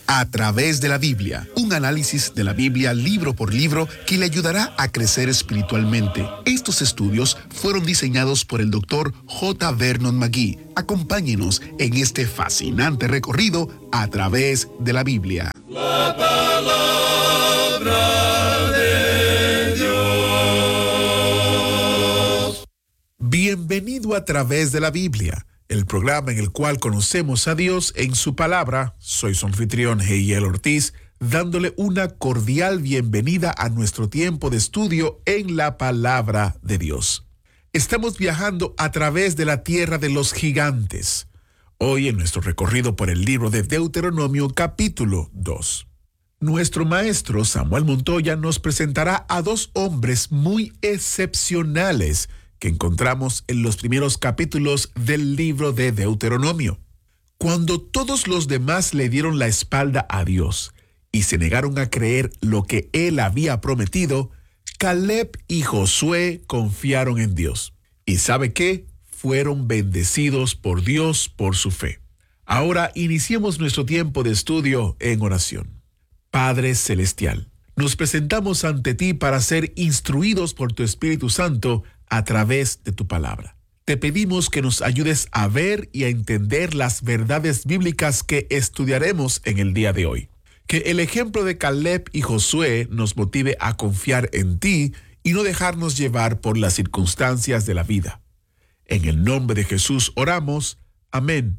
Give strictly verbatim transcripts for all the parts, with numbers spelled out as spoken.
A través de la Biblia, un análisis de la Biblia libro por libro que le ayudará a crecer espiritualmente. Estos estudios fueron diseñados por el doctor J. Vernon McGee. Acompáñenos en este fascinante recorrido a través de la Biblia. La palabra de Dios. Bienvenido a través de la Biblia, el programa en el cual conocemos a Dios en su palabra. Soy su anfitrión, Heiel Ortiz, dándole una cordial bienvenida a nuestro tiempo de estudio en la palabra de Dios. Estamos viajando a través de la tierra de los gigantes. Hoy en nuestro recorrido por el libro de Deuteronomio capítulo dos. Nuestro maestro Samuel Montoya nos presentará a dos hombres muy excepcionales que encontramos en los primeros capítulos del libro de Deuteronomio. Cuando todos los demás le dieron la espalda a Dios y se negaron a creer lo que Él había prometido, Caleb y Josué confiaron en Dios. ¿Y sabe qué? Fueron bendecidos por Dios por su fe. Ahora iniciemos nuestro tiempo de estudio en oración. Padre Celestial, nos presentamos ante ti para ser instruidos por tu Espíritu Santo a través de tu palabra. Te pedimos que nos ayudes a ver y a entender las verdades bíblicas que estudiaremos en el día de hoy. Que el ejemplo de Caleb y Josué nos motive a confiar en ti y no dejarnos llevar por las circunstancias de la vida. En el nombre de Jesús oramos. Amén.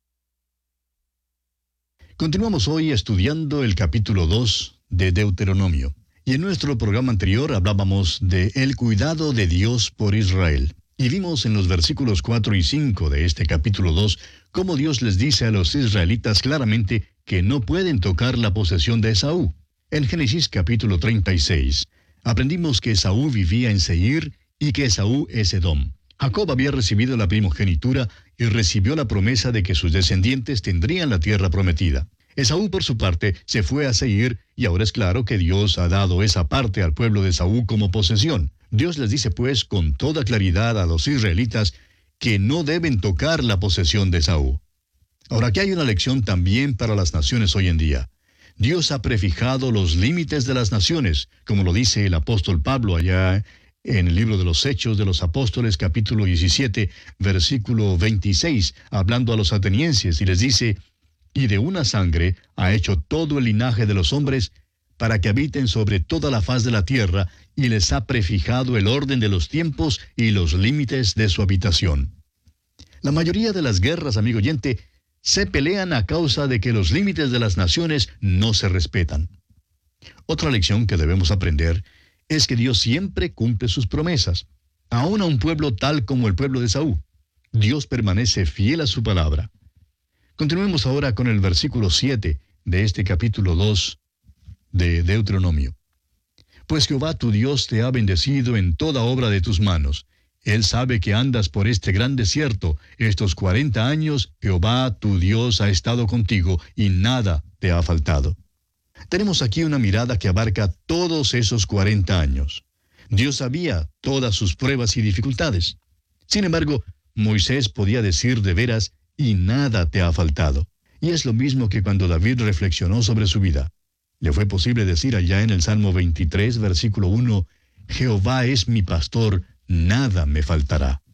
Continuamos hoy estudiando el capítulo dos de Deuteronomio. Y en nuestro programa anterior hablábamos de el cuidado de Dios por Israel. Y vimos en los versículos cuatro y cinco de este capítulo dos cómo Dios les dice a los israelitas claramente que no pueden tocar la posesión de Esaú. En Génesis capítulo treinta y seis aprendimos que Esaú vivía en Seir y que Esaú es Edom. Jacob había recibido la primogenitura y recibió la promesa de que sus descendientes tendrían la tierra prometida. Esaú, por su parte, se fue a Seir, y ahora es claro que Dios ha dado esa parte al pueblo de Esaú como posesión. Dios les dice, pues, con toda claridad a los israelitas que no deben tocar la posesión de Esaú. Ahora, aquí hay una lección también para las naciones hoy en día. Dios ha prefijado los límites de las naciones, como lo dice el apóstol Pablo allá en el libro de los Hechos de los Apóstoles, capítulo diecisiete, versículo veintiséis, hablando a los atenienses, y les dice: y de una sangre ha hecho todo el linaje de los hombres, para que habiten sobre toda la faz de la tierra, y les ha prefijado el orden de los tiempos y los límites de su habitación. La mayoría de las guerras, amigo oyente, se pelean a causa de que los límites de las naciones no se respetan. Otra lección que debemos aprender es que Dios siempre cumple sus promesas, aun a un pueblo tal como el pueblo de Esaú. Dios permanece fiel a su palabra. Continuemos ahora con el versículo siete de este capítulo dos de Deuteronomio. Pues Jehová tu Dios te ha bendecido en toda obra de tus manos. Él sabe que andas por este gran desierto. Estos cuarenta años Jehová tu Dios ha estado contigo y nada te ha faltado. Tenemos aquí una mirada que abarca todos esos cuarenta años. Dios sabía todas sus pruebas y dificultades. Sin embargo, Moisés podía decir de veras: y nada te ha faltado. Y es lo mismo que cuando David reflexionó sobre su vida. Le fue posible decir allá en el Salmo veintitrés, versículo uno, Jehová es mi pastor, nada me faltará.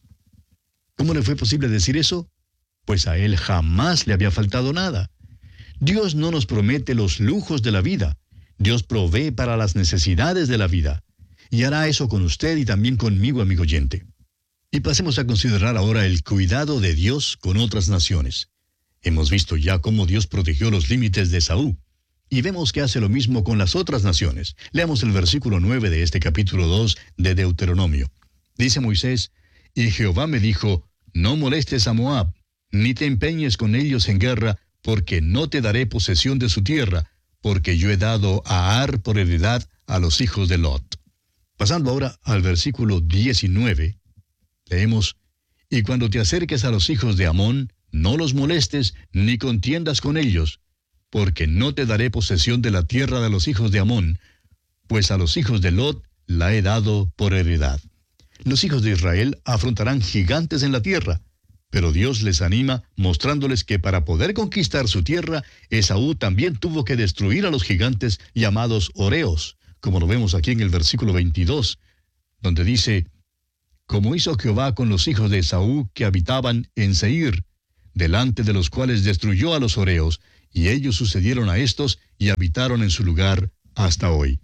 ¿Cómo le fue posible decir eso? Pues a él jamás le había faltado nada. Dios no nos promete los lujos de la vida. Dios provee para las necesidades de la vida. Y hará eso con usted y también conmigo, amigo oyente. Y pasemos a considerar ahora el cuidado de Dios con otras naciones. Hemos visto ya cómo Dios protegió los límites de Esaú, y vemos que hace lo mismo con las otras naciones. Leamos el versículo nueve de este capítulo dos de Deuteronomio. Dice Moisés: y Jehová me dijo, no molestes a Moab, ni te empeñes con ellos en guerra, porque no te daré posesión de su tierra, porque yo he dado a Ar por heredad a los hijos de Lot. Pasando ahora al versículo diecinueve, leemos: y cuando te acerques a los hijos de Amón, no los molestes, ni contiendas con ellos, porque no te daré posesión de la tierra de los hijos de Amón, pues a los hijos de Lot la he dado por heredad. Los hijos de Israel afrontarán gigantes en la tierra, Pero Dios les anima mostrándoles que para poder conquistar su tierra, Esaú también tuvo que destruir a los gigantes llamados Horeos, como lo vemos aquí en el versículo veintidós, donde dice: como hizo Jehová con los hijos de Esaú que habitaban en Seir, delante de los cuales destruyó a los Horeos, y ellos sucedieron a estos y habitaron en su lugar hasta hoy.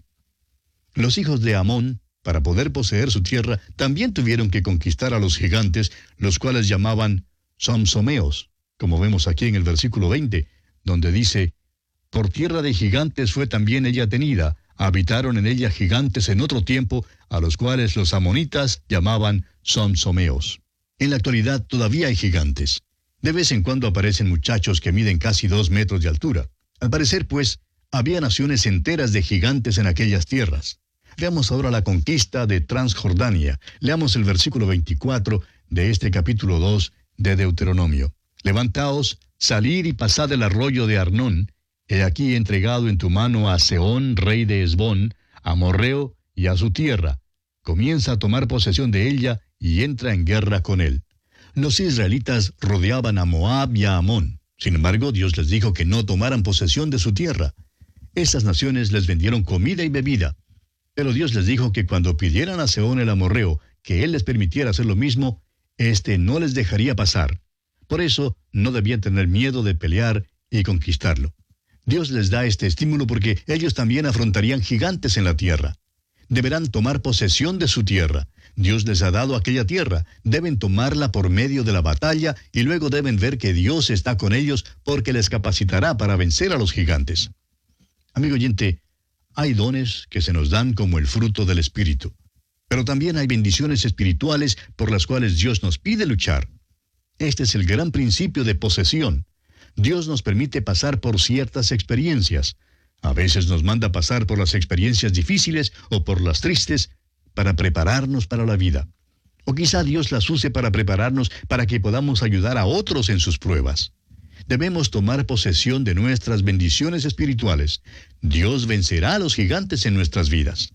Los hijos de Amón, para poder poseer su tierra, también tuvieron que conquistar a los gigantes, los cuales llamaban Somsomeos, como vemos aquí en el versículo veinte, donde dice: por tierra de gigantes fue también ella tenida, habitaron en ella gigantes en otro tiempo, a los cuales los amonitas llamaban Somsomeos. En la actualidad todavía hay gigantes. De vez en cuando aparecen muchachos que miden casi dos metros de altura. Al parecer, pues, había naciones enteras de gigantes en aquellas tierras. Veamos ahora la conquista de Transjordania. Leamos el versículo veinticuatro de este capítulo dos de Deuteronomio. Levantaos, salid y pasad el arroyo de Arnón. He aquí entregado en tu mano a Sehón, rey de Hesbón, a Amorreo y a su tierra. Comienza a tomar posesión de ella y entra en guerra con él. Los israelitas rodeaban a Moab y a Amón. Sin embargo, Dios les dijo que no tomaran posesión de su tierra. Esas naciones les vendieron comida y bebida. Pero Dios les dijo que cuando pidieran a Sehón el amorreo que él les permitiera hacer lo mismo, éste no les dejaría pasar. Por eso, no debían tener miedo de pelear y conquistarlo. Dios les da este estímulo porque ellos también afrontarían gigantes en la tierra. Deberán tomar posesión de su tierra. Dios les ha dado aquella tierra. Deben tomarla por medio de la batalla y luego deben ver que Dios está con ellos porque les capacitará para vencer a los gigantes. Amigo oyente, hay dones que se nos dan como el fruto del Espíritu. Pero también hay bendiciones espirituales por las cuales Dios nos pide luchar. Este es el gran principio de posesión. Dios nos permite pasar por ciertas experiencias. A veces nos manda pasar por las experiencias difíciles o por las tristes para prepararnos para la vida. O quizá Dios las use para prepararnos para que podamos ayudar a otros en sus pruebas. Debemos tomar posesión de nuestras bendiciones espirituales. Dios vencerá a los gigantes en nuestras vidas.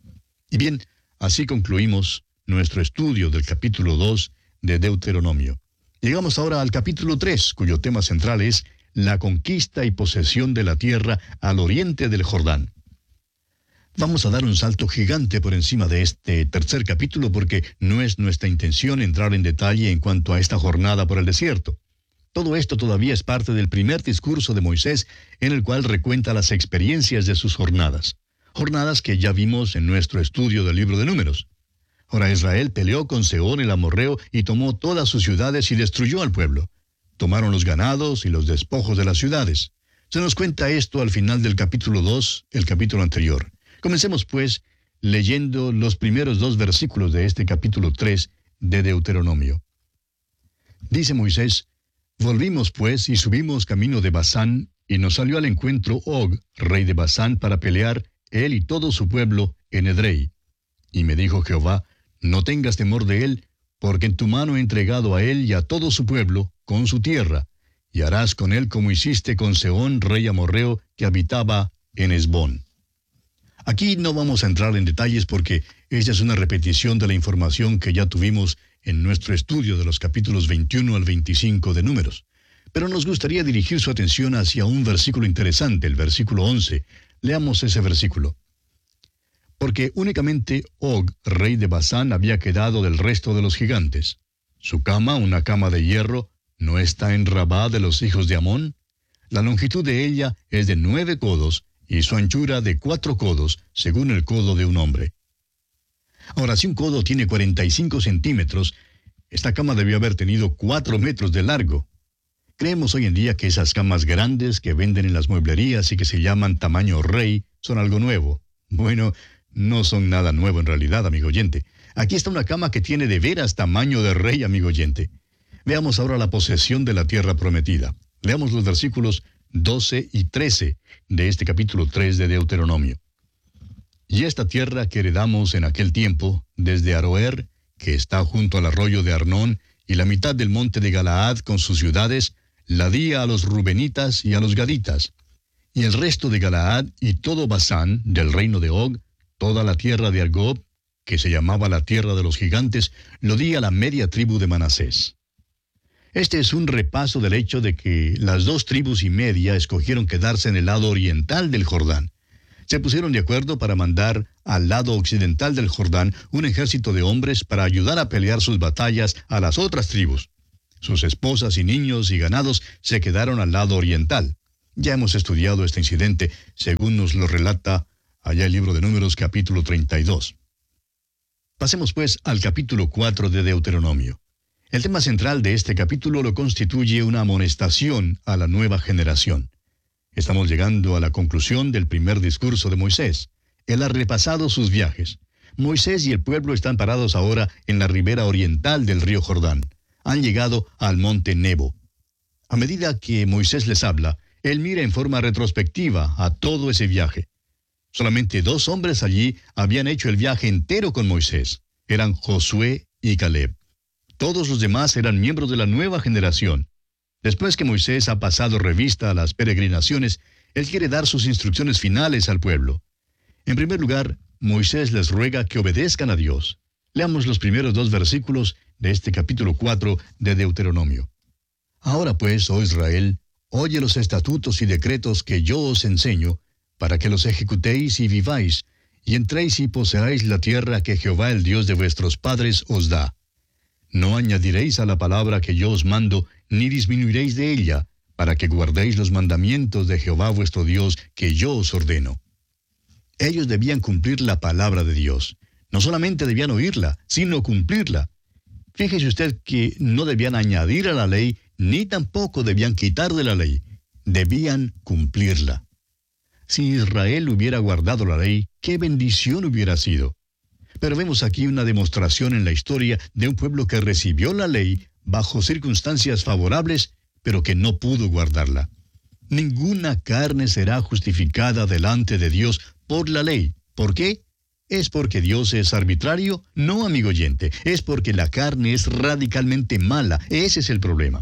Y bien, así concluimos nuestro estudio del capítulo dos de Deuteronomio. Llegamos ahora al capítulo tres, cuyo tema central es la conquista y posesión de la tierra al oriente del Jordán. Vamos a dar un salto gigante por encima de este tercer capítulo porque no es nuestra intención entrar en detalle en cuanto a esta jornada por el desierto. Todo esto todavía es parte del primer discurso de Moisés, en el cual recuenta las experiencias de sus jornadas. Jornadas que ya vimos en nuestro estudio del libro de Números. Ahora Israel peleó con Sehón el amorreo y tomó todas sus ciudades y destruyó al pueblo. Tomaron los ganados y los despojos de las ciudades. Se nos cuenta esto al final del capítulo dos, el capítulo anterior. Comencemos pues leyendo los primeros dos versículos de este capítulo tres de Deuteronomio. Dice Moisés: volvimos pues y subimos camino de Basán, y nos salió al encuentro Og, rey de Basán, para pelear, él y todo su pueblo, en Edrei. Y me dijo Jehová: no tengas temor de él, porque en tu mano he entregado a él y a todo su pueblo, con su tierra, y harás con él como hiciste con Sehón, rey amorreo, que habitaba en Hesbón. Aquí no vamos a entrar en detalles porque esta es una repetición de la información que ya tuvimos en nuestro estudio de los capítulos veintiuno al veinticinco de Números. Pero nos gustaría dirigir su atención hacia un versículo interesante, el versículo once. Leamos ese versículo. Porque únicamente Og, rey de Basán, había quedado del resto de los gigantes. Su cama, una cama de hierro, ¿no está en Rabá de los hijos de Amón? La longitud de ella es de nueve codos, y su anchura de cuatro codos, según el codo de un hombre. Ahora, si un codo tiene cuarenta y cinco centímetros, esta cama debió haber tenido cuatro metros de largo. Creemos hoy en día que esas camas grandes que venden en las mueblerías y que se llaman tamaño rey son algo nuevo. Bueno, no son nada nuevo en realidad, amigo oyente. Aquí está una cama que tiene de veras tamaño de rey, amigo oyente. Veamos ahora la posesión de la tierra prometida. Leamos los versículos doce y trece de este capítulo tres de Deuteronomio. Y esta tierra que heredamos en aquel tiempo, desde Aroer, que está junto al arroyo de Arnón, y la mitad del monte de Galaad con sus ciudades, la di a los Rubenitas y a los Gaditas. Y el resto de Galaad y todo Basán, del reino de Og, toda la tierra de Argob, que se llamaba la tierra de los gigantes, lo di a la media tribu de Manasés. Este es un repaso del hecho de que las dos tribus y media escogieron quedarse en el lado oriental del Jordán. Se pusieron de acuerdo para mandar al lado occidental del Jordán un ejército de hombres para ayudar a pelear sus batallas a las otras tribus. Sus esposas y niños y ganados se quedaron al lado oriental. Ya hemos estudiado este incidente, según nos lo relata allá el libro de Números, capítulo treinta y dos. Pasemos pues al capítulo cuatro de Deuteronomio. El tema central de este capítulo lo constituye una amonestación a la nueva generación. Estamos llegando a la conclusión del primer discurso de Moisés. Él ha repasado sus viajes. Moisés y el pueblo están parados ahora en la ribera oriental del río Jordán. Han llegado al monte Nebo. A medida que Moisés les habla, él mira en forma retrospectiva a todo ese viaje. Solamente dos hombres allí habían hecho el viaje entero con Moisés. Eran Josué y Caleb. Todos los demás eran miembros de la nueva generación. Después que Moisés ha pasado revista a las peregrinaciones, él quiere dar sus instrucciones finales al pueblo. En primer lugar, Moisés les ruega que obedezcan a Dios. Leamos los primeros dos versículos de este capítulo cuatro de Deuteronomio. Ahora pues, oh Israel, oye los estatutos y decretos que yo os enseño, para que los ejecutéis y viváis, y entréis y poseáis la tierra que Jehová el Dios de vuestros padres os da. No añadiréis a la palabra que yo os mando, ni disminuiréis de ella, para que guardéis los mandamientos de Jehová vuestro Dios que yo os ordeno. Ellos debían cumplir la palabra de Dios. No solamente debían oírla, sino cumplirla. Fíjese usted que no debían añadir a la ley, ni tampoco debían quitar de la ley. Debían cumplirla. Si Israel hubiera guardado la ley, qué bendición hubiera sido. Pero vemos aquí una demostración en la historia de un pueblo que recibió la ley bajo circunstancias favorables, pero que no pudo guardarla. Ninguna carne será justificada delante de Dios por la ley. ¿Por qué? ¿Es porque Dios es arbitrario? No, amigo oyente, es porque la carne es radicalmente mala. Ese es el problema.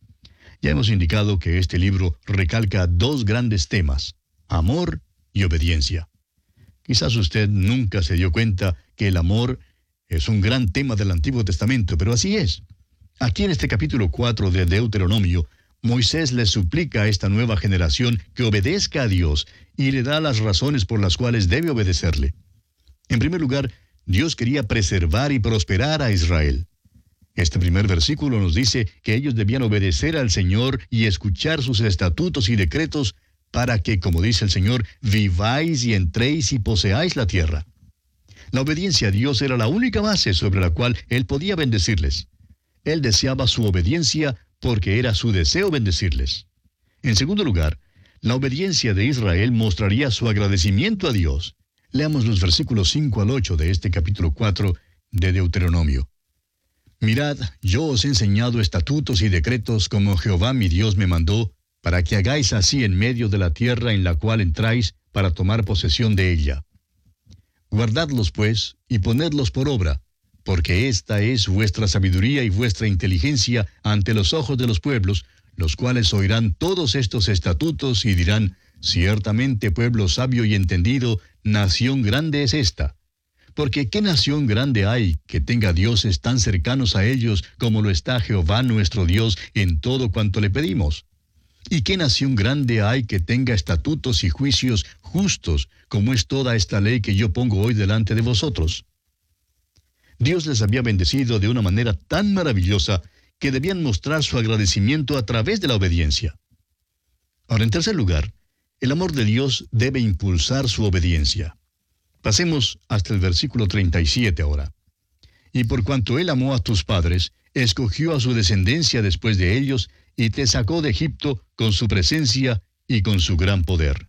Ya hemos indicado que este libro recalca dos grandes temas: amor y obediencia. Quizás usted nunca se dio cuenta que el amor es un gran tema del Antiguo Testamento, pero así es. Aquí en este capítulo cuatro de Deuteronomio, Moisés le suplica a esta nueva generación que obedezca a Dios y le da las razones por las cuales debe obedecerle. En primer lugar, Dios quería preservar y prosperar a Israel. Este primer versículo nos dice que ellos debían obedecer al Señor y escuchar sus estatutos y decretos para que, como dice el Señor, viváis y entréis y poseáis la tierra. La obediencia a Dios era la única base sobre la cual Él podía bendecirles. Él deseaba su obediencia porque era su deseo bendecirles. En segundo lugar, la obediencia de Israel mostraría su agradecimiento a Dios. Leamos los versículos cinco al ocho de este capítulo cuatro de Deuteronomio. Mirad, yo os he enseñado estatutos y decretos como Jehová mi Dios me mandó, para que hagáis así en medio de la tierra en la cual entráis para tomar posesión de ella. Guardadlos pues, y ponedlos por obra, porque esta es vuestra sabiduría y vuestra inteligencia ante los ojos de los pueblos, los cuales oirán todos estos estatutos y dirán: ciertamente pueblo sabio y entendido, nación grande es esta. Porque ¿qué nación grande hay que tenga dioses tan cercanos a ellos como lo está Jehová nuestro Dios en todo cuanto le pedimos? ¿Y qué nación grande hay que tenga estatutos y juicios justos como es toda esta ley que yo pongo hoy delante de vosotros? Dios les había bendecido de una manera tan maravillosa que debían mostrar su agradecimiento a través de la obediencia. Ahora, en tercer lugar, el amor de Dios debe impulsar su obediencia. Pasemos hasta el versículo treinta y siete ahora. Y por cuanto Él amó a tus padres, escogió a su descendencia después de ellos, y te sacó de Egipto con su presencia y con su gran poder.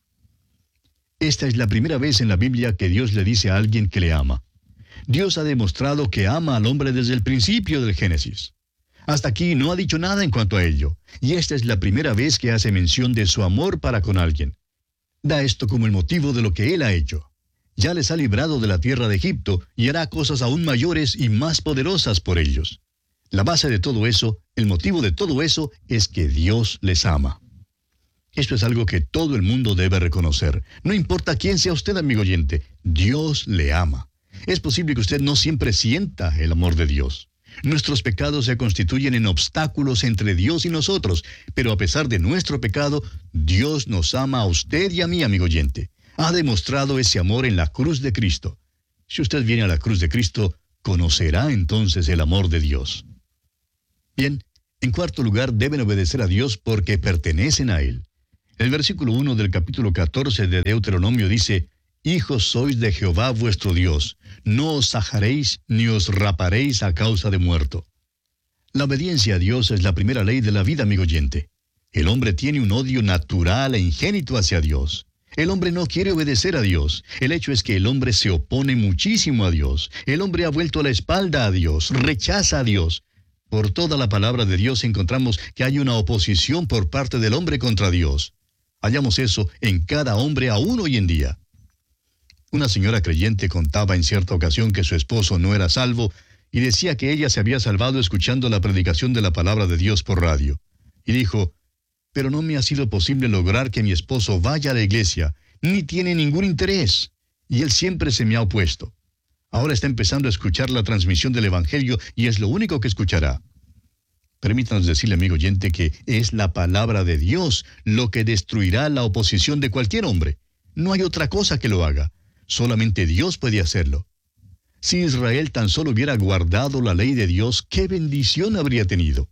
Esta es la primera vez en la Biblia que Dios le dice a alguien que le ama. Dios ha demostrado que ama al hombre desde el principio del Génesis. Hasta aquí no ha dicho nada en cuanto a ello, y esta es la primera vez que hace mención de su amor para con alguien. Da esto como el motivo de lo que Él ha hecho. Ya les ha librado de la tierra de Egipto y hará cosas aún mayores y más poderosas por ellos. La base de todo eso, el motivo de todo eso, es que Dios les ama. Esto es algo que todo el mundo debe reconocer. No importa quién sea usted, amigo oyente, Dios le ama. Es posible que usted no siempre sienta el amor de Dios. Nuestros pecados se constituyen en obstáculos entre Dios y nosotros, pero a pesar de nuestro pecado, Dios nos ama a usted y a mí, amigo oyente. Ha demostrado ese amor en la cruz de Cristo. Si usted viene a la cruz de Cristo, conocerá entonces el amor de Dios. Bien, en cuarto lugar, deben obedecer a Dios porque pertenecen a Él. El versículo uno del capítulo catorce de Deuteronomio dice: Hijos sois de Jehová vuestro Dios, no os sajaréis ni os raparéis a causa de muerto. La obediencia a Dios es la primera ley de la vida, amigo oyente. El hombre tiene un odio natural e ingénito hacia Dios. El hombre no quiere obedecer a Dios. El hecho es que el hombre se opone muchísimo a Dios. El hombre ha vuelto la espalda a Dios, rechaza a Dios. Por toda la palabra de Dios encontramos que hay una oposición por parte del hombre contra Dios. Hallamos eso en cada hombre aún hoy en día. Una señora creyente contaba en cierta ocasión que su esposo no era salvo y decía que ella se había salvado escuchando la predicación de la palabra de Dios por radio. Y dijo: pero no me ha sido posible lograr que mi esposo vaya a la iglesia, ni tiene ningún interés, y él siempre se me ha opuesto. Ahora está empezando a escuchar la transmisión del Evangelio y es lo único que escuchará. Permítanos decirle, amigo oyente, que es la palabra de Dios lo que destruirá la oposición de cualquier hombre. No hay otra cosa que lo haga. Solamente Dios puede hacerlo. Si Israel tan solo hubiera guardado la ley de Dios, ¿qué bendición habría tenido?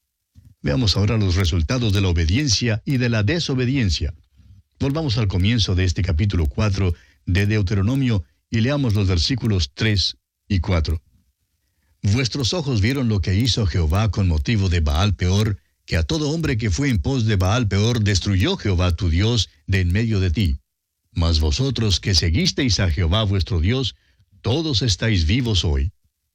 Veamos ahora los resultados de la obediencia y de la desobediencia. Volvamos al comienzo de este capítulo cuatro de Deuteronomio y leamos los versículos tres y cuatro. Vuestros ojos vieron lo que hizo Jehová con motivo de Baal Peor, que a todo hombre que fue en pos de Baal Peor destruyó Jehová tu Dios de en medio de ti. Mas vosotros que seguisteis a Jehová vuestro Dios, todos estáis vivos hoy.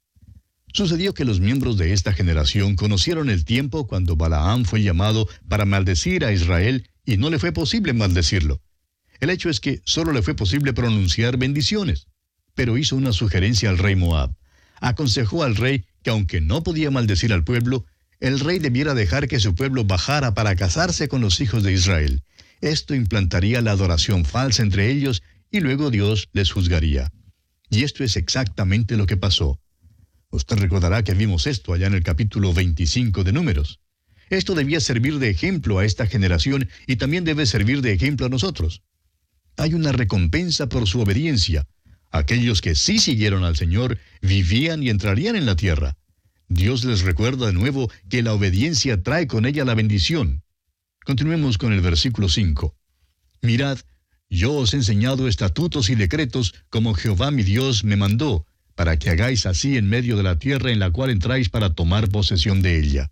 Sucedió que los miembros de esta generación conocieron el tiempo cuando Balaam fue llamado para maldecir a Israel y no le fue posible maldecirlo. El hecho es que solo le fue posible pronunciar bendiciones. Pero hizo una sugerencia al rey Moab. Aconsejó al rey que aunque no podía maldecir al pueblo, el rey debiera dejar que su pueblo bajara para casarse con los hijos de Israel. Esto implantaría la adoración falsa entre ellos y luego Dios les juzgaría. Y esto es exactamente lo que pasó. Usted recordará que vimos esto allá en el capítulo veinticinco de Números. Esto debía servir de ejemplo a esta generación y también debe servir de ejemplo a nosotros. Hay una recompensa por su obediencia. Aquellos que sí siguieron al Señor vivían y entrarían en la tierra. Dios les recuerda de nuevo que la obediencia trae con ella la bendición. Continuemos con el versículo cinco. Mirad, yo os he enseñado estatutos y decretos como Jehová mi Dios me mandó, para que hagáis así en medio de la tierra en la cual entráis para tomar posesión de ella.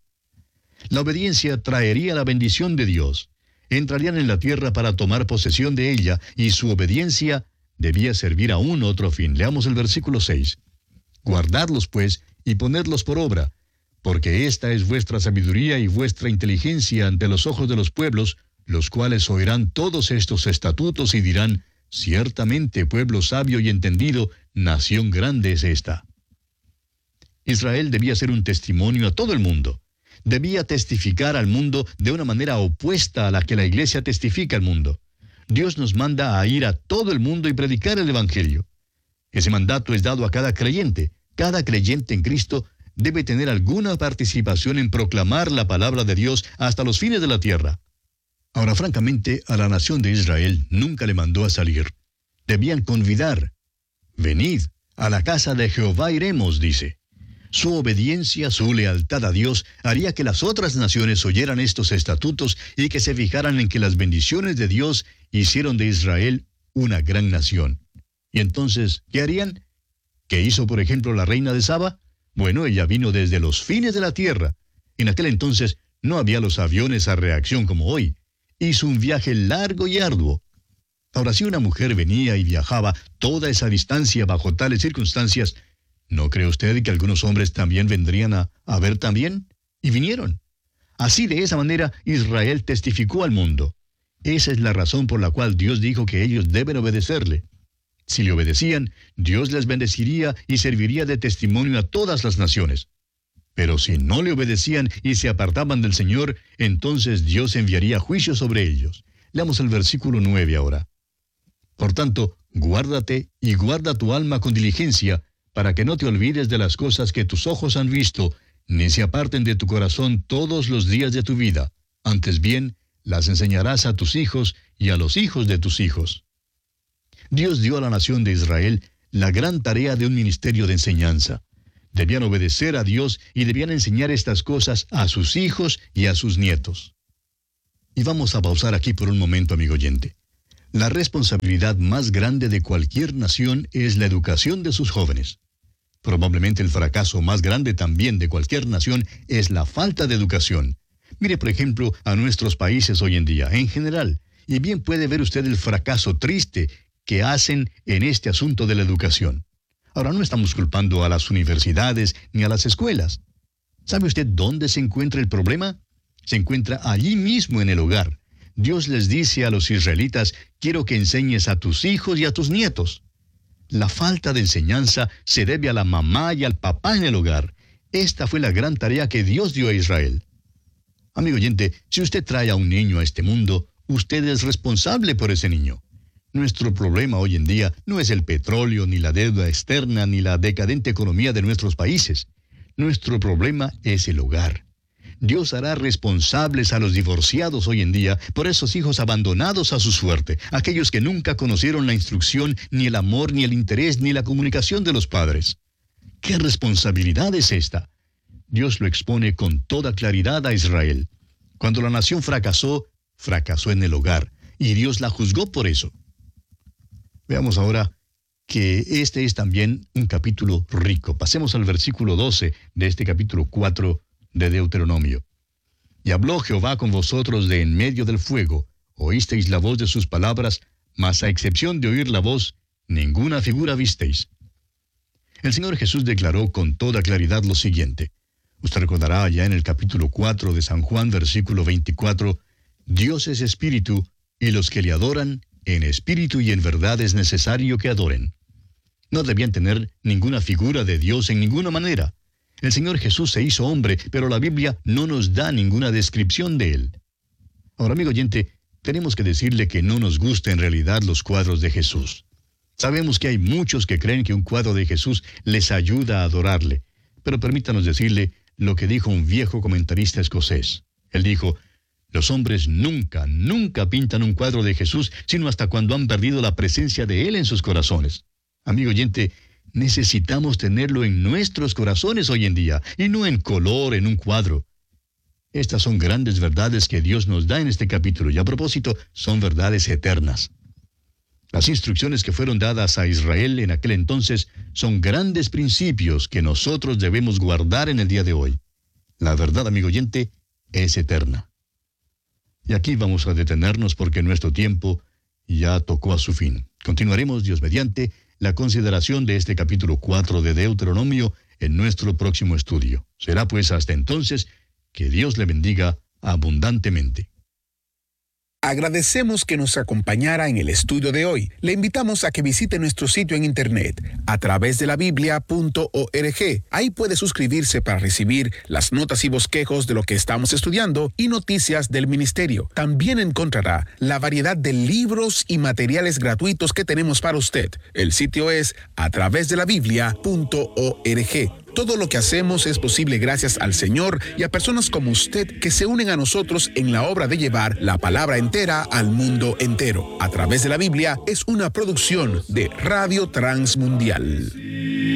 La obediencia traería la bendición de Dios. Entrarían en la tierra para tomar posesión de ella, y su obediencia debía servir a un otro fin. Leamos el versículo seis. Guardadlos, pues, y ponedlos por obra, porque esta es vuestra sabiduría y vuestra inteligencia ante los ojos de los pueblos, los cuales oirán todos estos estatutos y dirán: ciertamente pueblo sabio y entendido, nación grande es esta. Israel debía ser un testimonio a todo el mundo. Debía testificar al mundo de una manera opuesta a la que la iglesia testifica al mundo. Dios nos manda a ir a todo el mundo y predicar el Evangelio. Ese mandato es dado a cada creyente. Cada creyente en Cristo debe tener alguna participación en proclamar la palabra de Dios hasta los fines de la tierra. Ahora, francamente, a la nación de Israel nunca le mandó a salir. Debían convidar. Venid, a la casa de Jehová iremos, dice. Su obediencia, su lealtad a Dios, haría que las otras naciones oyeran estos estatutos y que se fijaran en que las bendiciones de Dios hicieron de Israel una gran nación. Y entonces, ¿qué harían? ¿Qué hizo, por ejemplo, la reina de Saba? Bueno, ella vino desde los fines de la tierra. En aquel entonces no había los aviones a reacción como hoy. Hizo un viaje largo y arduo. Ahora, si una mujer venía y viajaba toda esa distancia bajo tales circunstancias, ¿no cree usted que algunos hombres también vendrían a, a ver también? Y vinieron. Así, de esa manera, Israel testificó al mundo. Esa es la razón por la cual Dios dijo que ellos deben obedecerle. Si le obedecían, Dios les bendeciría y serviría de testimonio a todas las naciones. Pero si no le obedecían y se apartaban del Señor, entonces Dios enviaría juicio sobre ellos. Leamos el versículo nueve ahora. Por tanto, guárdate y guarda tu alma con diligencia, para que no te olvides de las cosas que tus ojos han visto, ni se aparten de tu corazón todos los días de tu vida. Antes bien, las enseñarás a tus hijos y a los hijos de tus hijos. Dios dio a la nación de Israel la gran tarea de un ministerio de enseñanza. Debían obedecer a Dios y debían enseñar estas cosas a sus hijos y a sus nietos. Y vamos a pausar aquí por un momento, amigo oyente. La responsabilidad más grande de cualquier nación es la educación de sus jóvenes. Probablemente el fracaso más grande también de cualquier nación es la falta de educación. Mire, por ejemplo, a nuestros países hoy en día, en general, y bien puede ver usted el fracaso triste que hacen en este asunto de la educación. Ahora, no estamos culpando a las universidades ni a las escuelas. ¿Sabe usted dónde se encuentra el problema? Se encuentra allí mismo en el hogar. Dios les dice a los israelitas, quiero que enseñes a tus hijos y a tus nietos. La falta de enseñanza se debe a la mamá y al papá en el hogar. Esta fue la gran tarea que Dios dio a Israel. Amigo oyente, si usted trae a un niño a este mundo, usted es responsable por ese niño. Nuestro problema hoy en día no es el petróleo, ni la deuda externa, ni la decadente economía de nuestros países. Nuestro problema es el hogar. Dios hará responsables a los divorciados hoy en día por esos hijos abandonados a su suerte, aquellos que nunca conocieron la instrucción, ni el amor, ni el interés, ni la comunicación de los padres. ¿Qué responsabilidad es esta? Dios lo expone con toda claridad a Israel. Cuando la nación fracasó, fracasó en el hogar, y Dios la juzgó por eso. Veamos ahora que este es también un capítulo rico. Pasemos al versículo doce de este capítulo cuatro de Deuteronomio. Y habló Jehová con vosotros de en medio del fuego, oísteis la voz de sus palabras, mas a excepción de oír la voz, ninguna figura visteis. El Señor Jesús declaró con toda claridad lo siguiente. Usted recordará ya en el capítulo cuatro de San Juan, versículo veinticuatro, Dios es espíritu, y los que le adoran, en espíritu y en verdad es necesario que adoren. No debían tener ninguna figura de Dios en ninguna manera. El Señor Jesús se hizo hombre, pero la Biblia no nos da ninguna descripción de él. Ahora, amigo oyente, tenemos que decirle que no nos gustan en realidad los cuadros de Jesús. Sabemos que hay muchos que creen que un cuadro de Jesús les ayuda a adorarle, pero permítanos decirle lo que dijo un viejo comentarista escocés. Él dijo, los hombres nunca, nunca pintan un cuadro de Jesús, sino hasta cuando han perdido la presencia de Él en sus corazones. Amigo oyente, necesitamos tenerlo en nuestros corazones hoy en día, y no en color, en un cuadro. Estas son grandes verdades que Dios nos da en este capítulo, y a propósito, son verdades eternas. Las instrucciones que fueron dadas a Israel en aquel entonces son grandes principios que nosotros debemos guardar en el día de hoy. La verdad, amigo oyente, es eterna. Y aquí vamos a detenernos porque nuestro tiempo ya tocó a su fin. Continuaremos, Dios mediante, la consideración de este capítulo cuatro de Deuteronomio en nuestro próximo estudio. Será pues hasta entonces que Dios le bendiga abundantemente. Agradecemos que nos acompañara en el estudio de hoy. Le invitamos a que visite nuestro sitio en internet a través de la biblia punto org. Ahí puede suscribirse para recibir las notas y bosquejos de lo que estamos estudiando y noticias del ministerio. También encontrará la variedad de libros y materiales gratuitos que tenemos para usted. El sitio es a través de la biblia punto org. Todo lo que hacemos es posible gracias al Señor y a personas como usted que se unen a nosotros en la obra de llevar la palabra entera al mundo entero. A través de la Biblia es una producción de Radio Transmundial.